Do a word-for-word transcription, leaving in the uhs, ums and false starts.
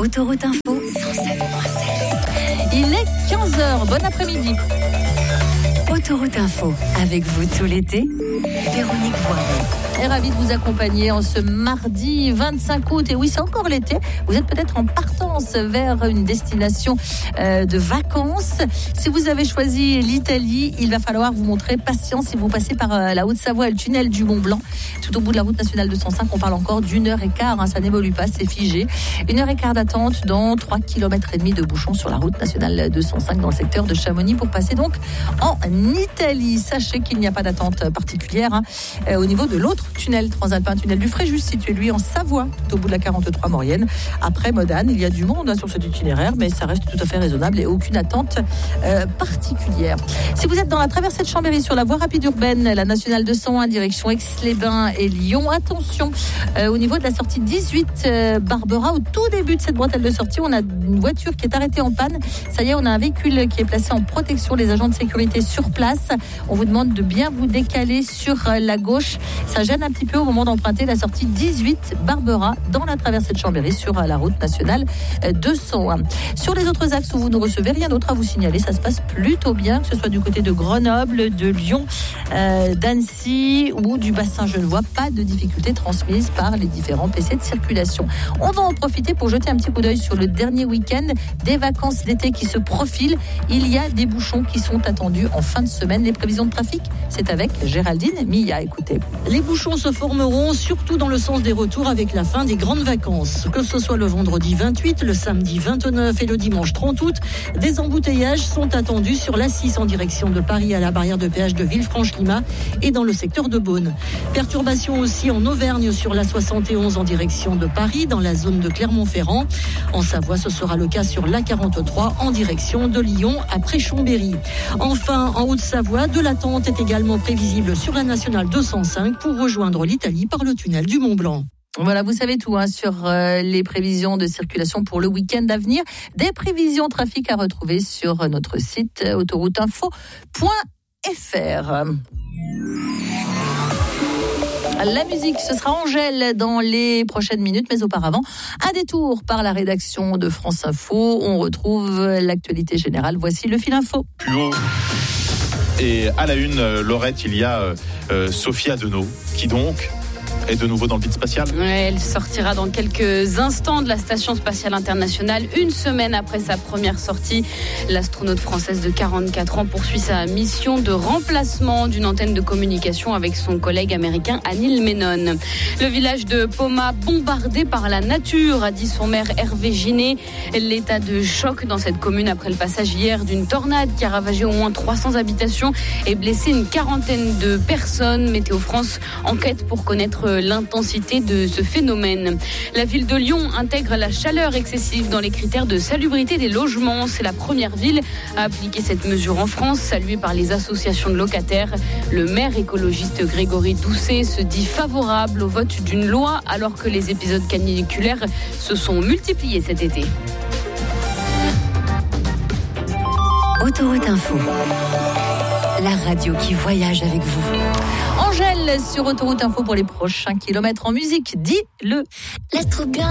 Autoroute Info cent sept point sept. Il est quinze heures, bon après-midi. Autoroute Info, avec vous tout l'été, Véronique Voiron. Et ravie de vous accompagner en ce mardi vingt-cinq août. Et oui, c'est encore l'été. Vous êtes peut-être en partance vers une destination euh, de vacances. Si vous avez choisi l'Italie, il va falloir vous montrer patience si vous passez par euh, la Haute-Savoie et le tunnel du Mont-Blanc. Tout au bout de la route nationale deux cent cinq, on parle encore d'une heure et quart. Hein, ça n'évolue pas, c'est figé. Une heure et quart d'attente dans trois kilomètres et demi de bouchons sur la route nationale deux cent cinq dans le secteur de Chamonix pour passer donc en Italie. Sachez qu'il n'y a pas d'attente particulière hein, euh, au niveau de l'autre tunnel transalpin, tunnel du Fréjus, situé lui en Savoie, tout au bout de la quarante-trois Maurienne. Après Modane, il y a du monde hein, sur cet itinéraire, mais ça reste tout à fait raisonnable et aucune attente euh, particulière. Si vous êtes dans la traversée de Chambéry sur la voie rapide urbaine, la nationale deux cent un, direction Aix-les-Bains et Lyon, attention, euh, au niveau de la sortie dix-huit euh, Barbera, au tout début de cette bretelle de sortie, on a une voiture qui est arrêtée en panne. Ça y est, on a un véhicule qui est placé en protection, les agents de sécurité sur place. On vous demande de bien vous décaler sur la gauche. Ça gêne un petit peu au moment d'emprunter la sortie dix-huit Barbera dans la traversée de Chambéry sur la route nationale deux cent un. Sur les autres axes où vous ne recevez rien d'autre à vous signaler, ça se passe plutôt bien, que ce soit du côté de Grenoble, de Lyon, euh, d'Annecy ou du bassin genevois. Pas de difficultés transmises par les différents P C de circulation. On va en profiter pour jeter un petit coup d'œil sur le dernier week-end des vacances d'été qui se profilent. Il y a des bouchons qui sont attendus en fin de semaine. Les prévisions de trafic, c'est avec Géraldine Milla. Écoutez. Les bouchons se formeront surtout dans le sens des retours avec la fin des grandes vacances. Que ce soit le vendredi vingt-huit, le samedi vingt-neuf et le dimanche trente août, des embouteillages sont attendus sur l'A six en direction de Paris à la barrière de péage de Villefranche-Lima et dans le secteur de Beaune. Perturbations aussi en Auvergne sur l'A soixante et onze en direction de Paris dans la zone de Clermont-Ferrand. En Savoie, ce sera le cas sur l'A quarante-trois en direction de Lyon après Chambéry. Enfin, en Haute-Savoie, de l'attente est également prévisible sur la nationale deux cent cinq pour rejoindre l'Italie par le tunnel du Mont-Blanc. Voilà, vous savez tout hein, sur euh, les prévisions de circulation pour le week-end à venir. Des prévisions trafic à retrouver sur notre site autoroute info point f r. La musique, ce sera Angèle dans les prochaines minutes, mais auparavant, un détour par la rédaction de France Info. On retrouve l'actualité générale. Voici le fil info. Plus haut. Et à la une, Laurette, il y a euh, Sophie Adenau, qui donc est de nouveau dans le vide spatial. Ouais, elle sortira dans quelques instants de la Station spatiale internationale. Une semaine après sa première sortie, l'astronaute française de quarante-quatre ans poursuit sa mission de remplacement d'une antenne de communication avec son collègue américain Anil Menon. Le village de Poma bombardé par la nature, a dit son maire Hervé Ginet. L'état de choc dans cette commune après le passage hier d'une tornade qui a ravagé au moins trois cents habitations et blessé une quarantaine de personnes. Météo France enquête pour connaître l'intensité de ce phénomène. La ville de Lyon intègre la chaleur excessive dans les critères de salubrité des logements. C'est la première ville à appliquer cette mesure en France, saluée par les associations de locataires. Le maire écologiste Grégory Doucet se dit favorable au vote d'une loi alors que les épisodes caniculaires se sont multipliés cet été. Autoroute Info, la radio qui voyage avec vous. Angèle sur Autoroute Info pour les prochains kilomètres en musique. Dis-le. Laisse trop bien.